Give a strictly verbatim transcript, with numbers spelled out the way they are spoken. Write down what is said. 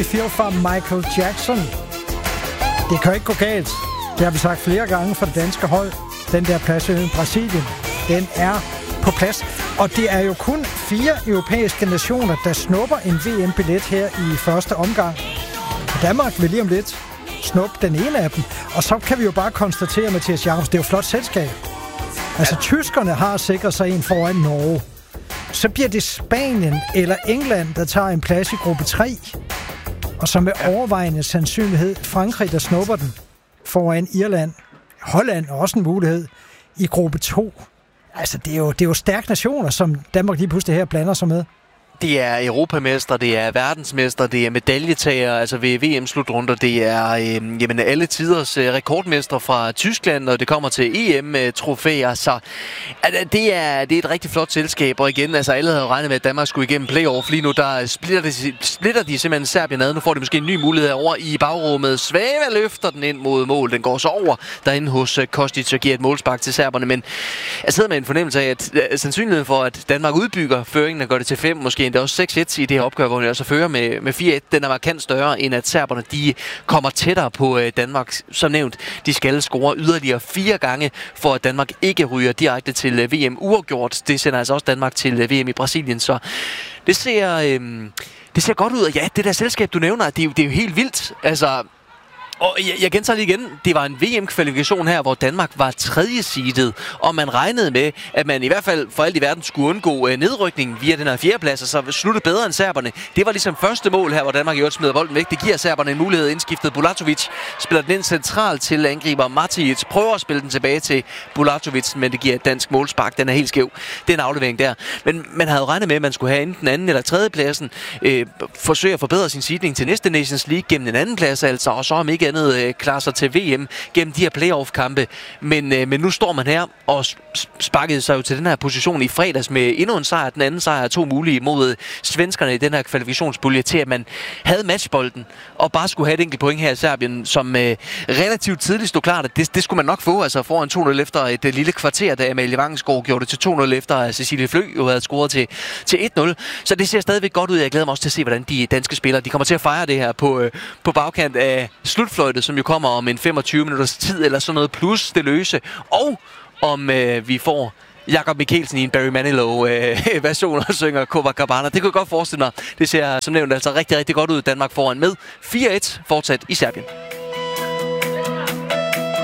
Feel fra Michael Jackson. Det kan ikke gå galt. Det har vi sagt flere gange for det danske hold. Den der plads i Brasilien, den er på plads. Og det er jo kun fire europæiske nationer, der snupper en V M-billet her i første omgang. Danmark vil lige om lidt snuppe den ene af dem. Og så kan vi jo bare konstatere, Mathias Jacobs, det er jo flot selskab. Altså, ja. Tyskerne har sikret sig en foran Norge. Så bliver det Spanien eller England, der tager en plads i gruppe tre. Og så med overvejende sandsynlighed Frankrig, der snupper den foran Irland. Holland er også en mulighed i gruppe to. Altså, det er jo, det er jo stærke nationer, som Danmark lige pludselig her blander sig med. Det er europamester, det er verdensmester, det er medaljetager, altså ved V M-slutrunder, det er øh, jamen, alle tiders øh, rekordmester fra Tyskland, og det kommer til E M-trofæer, så altså, det, er, det er et rigtig flot selskab, og igen, altså alle havde regnet med, at Danmark skulle igennem playoff. Lige nu, der splitter de, splitter de simpelthen Serbien ad. Nu får de måske en ny mulighed over i bagrummet. Svava løfter den ind mod mål, den går så over derinde hos uh, Kostic og giver et målspark til serberne, men jeg sidder med en fornemmelse af, at uh, sandsynligheden for, at Danmark udbygger føringen og gør det til fem, måske det er også seks et i det her opgør, hvor de altså fører med, med fire et. Den er markant større, end at serberne de kommer tættere på øh, Danmark. Som nævnt, de skal score yderligere fire gange, for at Danmark ikke ryger direkte til øh, V M uafgjort. Det sender altså også Danmark til øh, V M i Brasilien, så det ser, øh, det ser godt ud. Og ja, det der selskab, du nævner, det er jo, det er jo helt vildt. Altså... Og jeg, jeg gentager lige igen, det var en V M-kvalifikation her, hvor Danmark var tredje seedet, og man regnede med, at man i hvert fald for alt i verden skulle undgå øh, nedrykningen via den her fjerdeplads, og så slutte bedre end serberne. Det var ligesom første mål her, hvor Danmark i øvrigt smider bolden væk. Det giver serberne en mulighed. Indskiftet Bulatovic spiller den ind centralt til angriber Matic, prøver at spille den tilbage til Bulatovic, men det giver et dansk målspark. Den er helt skæv. Det er en aflevering der. Men man havde regnet med, at man skulle have enten anden eller tredje pladsen, øh, forsøge at forbedre sin seedning til næste Nations League gennem en anden plads, altså, og så om ikke andet øh, klarer sig til V M gennem de her playoff-kampe. Men, øh, men nu står man her og sparkede sig jo til den her position i fredags med endnu en sejr. Den anden sejr er to mulige mod svenskerne i den her kvalifikationspulje, til at man havde matchbolden og bare skulle have et enkelt point her i Serbien, som øh, relativt tidligt stod klart, at det, det skulle man nok få, altså foran to nul efter et øh, lille kvarter, da Amalie Vangsgaard gjorde det til to nul efter, at Cecilie Flø jo havde scoret til, til et nul. Så det ser stadigvæk godt ud. Jeg glæder mig også til at se, hvordan de danske spillere de kommer til at fejre det her på, øh, på bagkant af slutfløjtet, som jo kommer om en femogtyve minutters tid eller sådan noget, plus det løse. Og om øh, vi får Jakob Mikkelsen i en Barry Manilow-version øh, og synger Copacabana. Det kunne jeg godt forestille mig. Det ser som nævnt altså rigtig, rigtig godt ud. Danmark foran med fire et fortsat i Serbien.